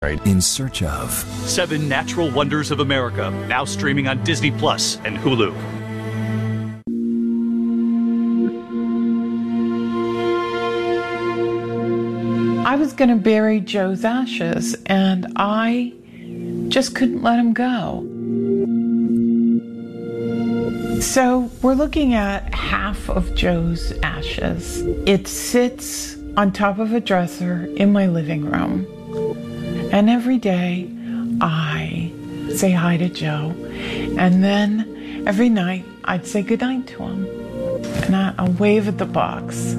In search of 7 Natural Wonders of America, now streaming on Disney Plus and Hulu. I was going to bury Joe's ashes, and I just couldn't let him go. So we're looking at half of Joe's ashes. It sits on top of a dresser in my living room. And every day I say hi to Joe. And then every night I'd say goodnight to him. And I'll wave at the box.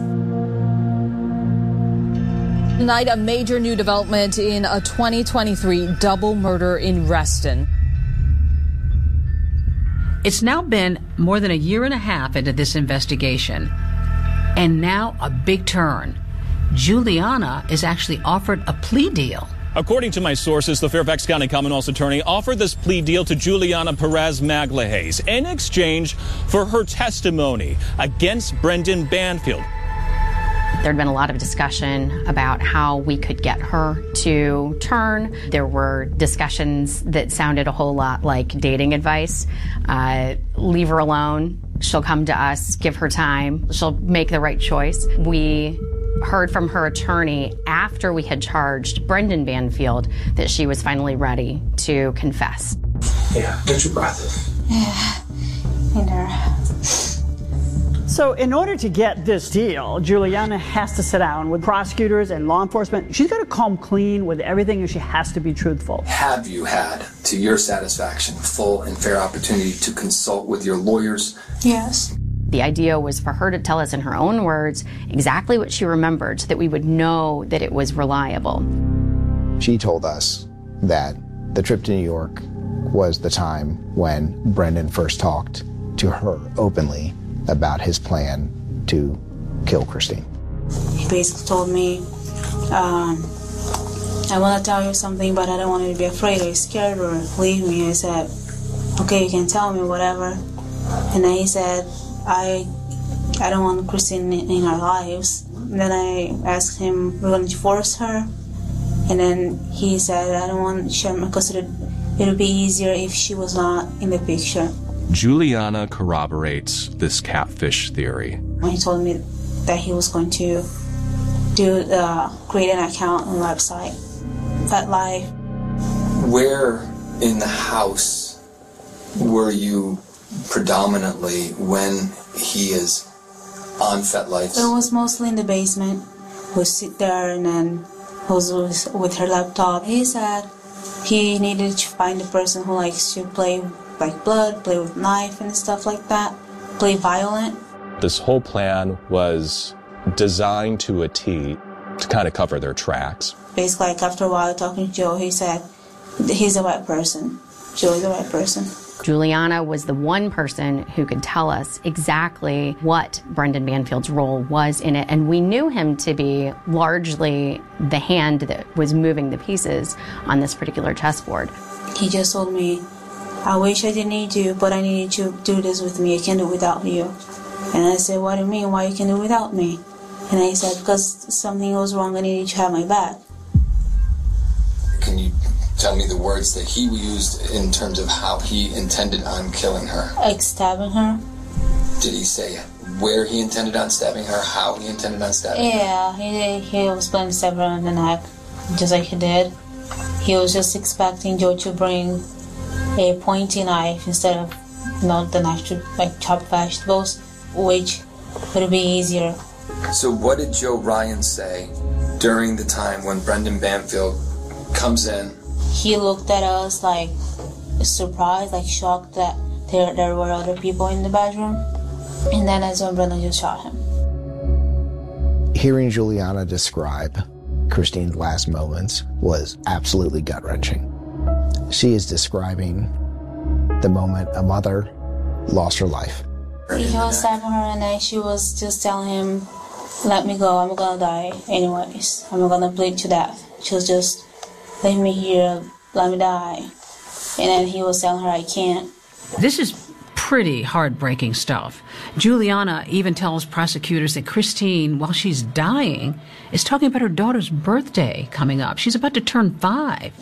Tonight, a major new development in a 2023 double murder in Reston. It's now been more than a year and a half into this investigation. And now a big turn. Juliana is actually offered a plea deal. According to my sources, the Fairfax County Commonwealth's attorney offered this plea deal to Juliana Perez Maglahays in exchange for her testimony against Brendan Banfield. There'd been a lot of discussion about how we could get her to turn. There were discussions that sounded a whole lot like dating advice. Leave her alone. She'll come to us. Give her time. She'll make the right choice. We heard from her attorney after we had charged Brendan Banfield that she was finally ready to confess. Yeah, get your breath. Yeah, in there. So in order to get this deal, Juliana has to sit down with prosecutors and law enforcement. She's got to come clean with everything, and she has to be truthful. Have you had, to your satisfaction, full and fair opportunity to consult with your lawyers? Yes. The idea was for her to tell us in her own words exactly what she remembered so that we would know that it was reliable. She told us that the trip to New York was the time when Brendan first talked to her openly about his plan to kill Christine. He basically told me, I want to tell you something, but I don't want you to be afraid or scared or leave me. I said, okay, you can tell me whatever. And then he said, I don't want Christine in our lives. And then I asked him, we're going to divorce her? And then he said, I don't want to share my custody. It would be easier if she was not in the picture. Juliana corroborates this catfish theory. When he told me that he was going to create an account on the website, FetLife. Where in the house were you predominantly when he is on FetLife? It was mostly in the basement. We'd sit there and then was with her laptop. He said he needed to find a person who likes to play like blood, play with knife and stuff like that, play violent. This whole plan was designed to a T to kind of cover their tracks. Basically, like after a while talking to Joe, he said he's the right person. Joe is the right person. Juliana was the one person who could tell us exactly what Brendan Banfield's role was in it, and we knew him to be largely the hand that was moving the pieces on this particular chessboard. He just told me, I wish I didn't need you, but I need you to do this with me. I can't do it without you. And I said, what do you mean? Why you can do it without me? And he said, because something goes wrong, I need you to have my back. Can you tell me the words that he used in terms of how he intended on killing her? Like stabbing her. Did he say where he intended on stabbing her, how he intended on stabbing her? Yeah, he was planning to stab her on the neck, just like he did. He was just expecting Joe to bring a pointy knife instead of the knife to like chop vegetables, which would be easier. So what did Joe Ryan say during the time when Brendan Banfield comes in? He looked at us like surprised, like shocked that there were other people in the bedroom. And then that's when Brendan just shot him. Hearing Juliana describe Christine's last moments was absolutely gut-wrenching. She is describing the moment a mother lost her life. He was stabbing her and then she was just telling him, let me go, I'm gonna die anyways. I'm gonna bleed to death. She was just, leave me here, let me die. And then he was telling her, I can't. This is pretty heartbreaking stuff. Juliana even tells prosecutors that Christine, while she's dying, is talking about her daughter's birthday coming up. She's about to turn 5.